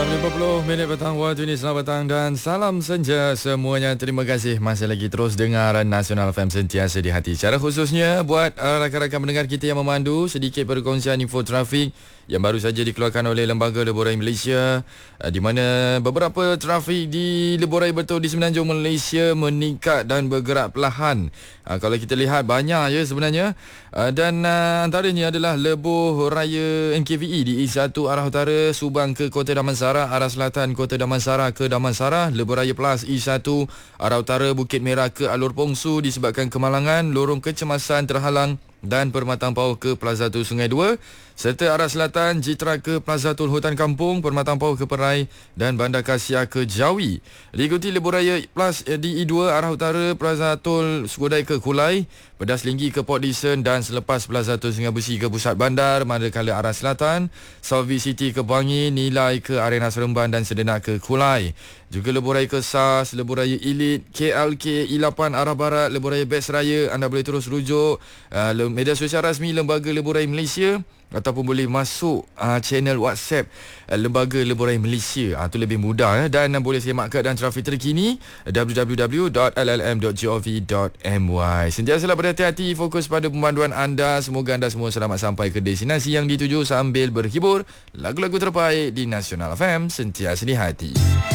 6.50 petang waktu ini. Selamat petang dan salam senja semuanya. Terima kasih masih lagi terus dengar Nasional FM sentiasa di hati. Secara khususnya buat rakan-rakan pendengar kita yang memandu, sedikit perkongsian info trafik yang baru saja dikeluarkan oleh Lembaga Lebuh Raya Malaysia, di mana beberapa trafik di Lebuh Raya Bertul di Semenanjung Malaysia meningkat dan bergerak perlahan. Kalau kita lihat banyak ya sebenarnya, dan antaranya adalah Lebuh Raya NKVE di I1 arah utara Subang ke Kota Damansara, arah selatan Kota Damansara ke Damansara. Lebuh Raya Plus I1 arah utara Bukit Merah ke Alor Pongsu disebabkan kemalangan, lorong kecemasan terhalang dan Permatang Pauh ke Plaza Tul Sungai 2, serta arah selatan Jitra ke Plaza Tul Hutan Kampung, Permatang Pauh ke Perai dan Bandar Kasia ke Jawi. Diikuti Lebuh Raya Plus di I2 arah utara Plaza Tul Sukudai ke Kulai, Pedas Linggi ke Port Dickson dan selepas Plaza Tul Sungai Besi ke Pusat Bandar. Manakala arah selatan Southview City ke Buangi, Nilai ke Arena Seremban dan Sedenak ke Kulai. Juga Lebuh Raya ke SAS, Lebuh Raya Elite, KLK I8 arah barat, Lebuh Raya Best Raya. Anda boleh terus rujuk media sosial rasmi Lembaga Lebuh Raya Malaysia ataupun boleh masuk channel WhatsApp Lembaga Lebuh Raya Malaysia. Itu lebih mudah dan boleh semak keadaan trafik terkini www.llm.gov.my. Sentiasalah berhati-hati, fokus pada pemanduan anda. Semoga anda semua selamat sampai ke destinasi yang dituju sambil berhibur lagu-lagu terbaik di Nasional FM sentiasa di hati.